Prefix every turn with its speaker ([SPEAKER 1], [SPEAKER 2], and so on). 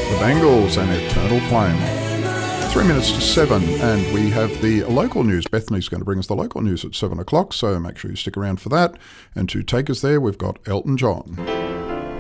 [SPEAKER 1] The Bangles and Eternal Flame. 3 minutes to 7, and we have the local news. Bethany's going to bring us the local news at 7 o'clock, so make sure you stick around for that. And to take us there, we've got Elton John.